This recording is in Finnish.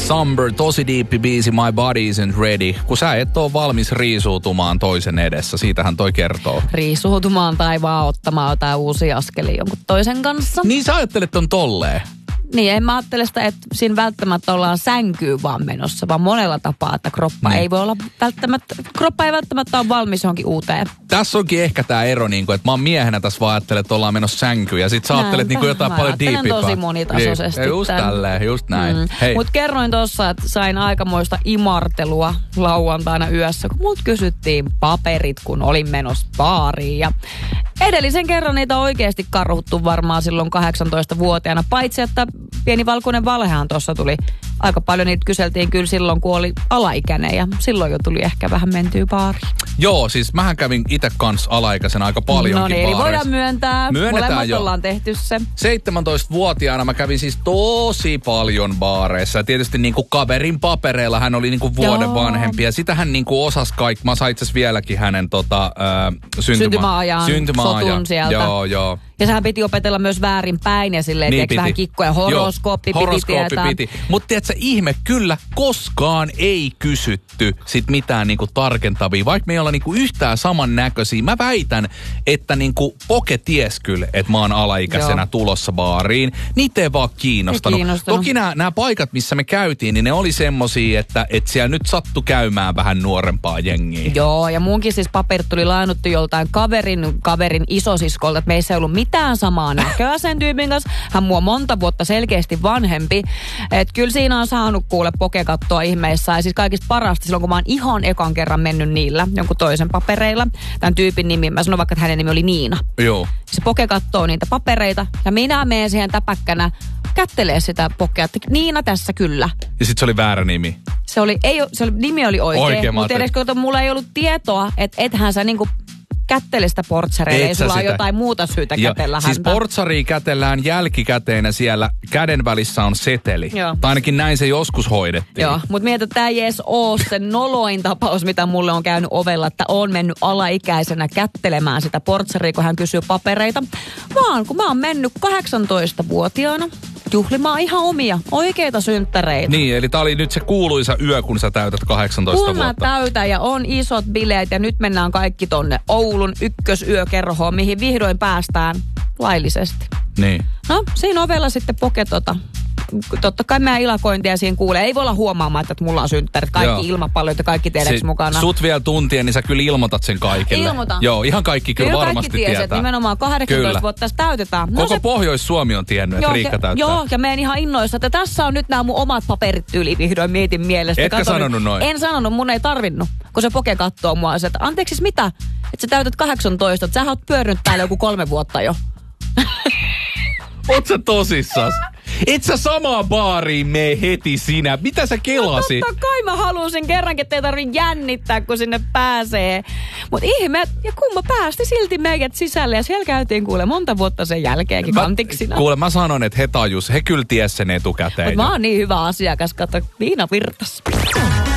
Somber, tosi diippi biisi, My Body Isn't Ready. Kun sä et ole valmis riisuutumaan toisen edessä, siitähän toi kertoo. Riisuutumaan tai vaan ottamaan jotain uusia askelia jonkun toisen kanssa. Niin sä ajattelet on tolleen. Niin, en mä ajattele sitä, että siinä välttämättä ollaan sänkyyn vaan menossa, vaan monella tapaa, että kroppa ei välttämättä ole valmis johonkin uuteen. Tässä onkin ehkä tää ero, niin kuin, että mä oon miehenä tässä vaan ajattelen, että ollaan menossa sänkyyn ja sit sä ajattelet niin kuin jotain paljon diipimpää. Tosi monitasoisesti. Niin, just tälleen, just näin. Mut kerroin tossa, että sain aikamoista imartelua lauantaina yössä, kun mut kysyttiin paperit, kun olin menossa baariin. Ja edellisen kerran niitä oikeasti karhuttu varmaan silloin 18-vuotiaana, paitsi että pieni valkoinen valhehan tuossa tuli. Aika paljon niitä kyseltiin kyllä silloin, kun oli alaikäinen ja silloin jo tuli ehkä vähän mentyä baariin. Joo, siis mähän kävin itse kanssa alaikäisenä aika paljonkin No niin, eli voidaan myöntää. Molemmat jo. ollaan tehty se. 17-vuotiaana mä kävin siis tosi paljon baareissa. Ja tietysti niinku kaverin papereilla hän oli niinku vuoden vanhempi. Ja sitähän niinku osas kaikki. Mä sain itse asiassa vieläkin hänen syntymäajan sotun sieltä. Joo. Ja sehän piti opetella myös väärinpäin ja silleen, niin vähän kikkoja. Horoskooppi piti tietää. Mutta tiedätkö, ihme kyllä, koskaan ei kysytty sit mitään niinku tarkentavia. Vaikka me ei olla niinku yhtään samannäköisiä. Mä väitän, että niinku Poke ties kyllä, että mä oon alaikäisenä tulossa baariin. Niitä ei vaan kiinnostanut. Toki nämä paikat, missä me käytiin, niin ne oli semmosia, että siellä nyt sattu käymään vähän nuorempaa jengiä. Joo, ja munkin siis paperit tuli lainuttu joltain kaverin isosiskolta, että meissä ei ollut mitään samaa näköä sen tyypin kanssa. Hän mua monta vuotta selkeästi vanhempi. Että kyllä siinä on saanut kuule Poke katsoa ihmeissään. Ja siis kaikista parasta silloin, kun mä oon ihan ekan kerran mennyt niillä, jonkun toisen papereilla. Tämän tyypin nimi, mä sanon vaikka, että hänen nimi oli Niina. Joo. Se Poke katsoo niitä papereita ja minä menen siihen täpäkkänä kättelee sitä Pokea, että Niina tässä kyllä. Ja sit se oli väärä nimi. Nimi oli oikein mutta edes kun mulla ei ollut tietoa, että ethän sä niinku kättele sitä portsareille, ei sulla ole jotain muuta syytä kätellä häntä. Siis portsaria kätellään jälkikäteenä siellä, käden välissä on seteli. Joo. Tai ainakin näin se joskus hoidettiin. Joo, mutta mietin, että tämä ei edes ole se noloin tapaus, mitä mulle on käynyt ovella, että on mennyt alaikäisenä kättelemään sitä portsaria, kun hän kysyy papereita. Vaan kun mä oon mennyt 18-vuotiaana juhlimaan ihan omia, oikeita synttäreitä. Niin, eli tää oli nyt se kuuluisa yö, kun sä täytät 18 vuotta. Kun mä täytän ja on isot bileet ja nyt mennään kaikki tonne Oulun ykkösyökerhoon, mihin vihdoin päästään laillisesti. Niin. No, siinä ovella sitten Poke totta kai meidän ilakointia siinä kuulee. Ei voi olla huomaamaan, että mulla on synttärit. Kaikki ilmapallot ja kaikki tiedäks mukana. Sut vielä tuntia, niin sä kyllä ilmoitat sen kaikille. Ilmoitan. Joo, ihan kaikki kyllä varmasti tietää. Että nimenomaan 18 vuotta tässä täytetään. No koko Pohjois-Suomi on tiennyt, että Riikka täyttää. Joo, ja menen ihan innoissa, että tässä on nyt nämä mun omat paperit tyyli vihdoin mietin mielestä. Etkä sanonut noin? En sanonut, mun ei tarvinnut. Kun se Poke kattoo mua, että anteeksi mitä? Että sä täytät 18, että sä oot pyörinyt täällä joku 3 vuotta jo. Oot sä tosissas? Et sä samaan baariin mene heti sinä. Mitä sä kelasit? No totta kai mä halusin kerrankin, että ei tarvitse jännittää, kun sinne pääsee. Mut ihme, ja kumma päästi silti meidät sisälle. Ja siellä käytiin kuule monta vuotta sen jälkeenkin kantiksina. Kuule, mä sanon, että he kyllä ties sen etukäteen. Mut mä oon niin hyvä asiakas, kato, Niina virtas.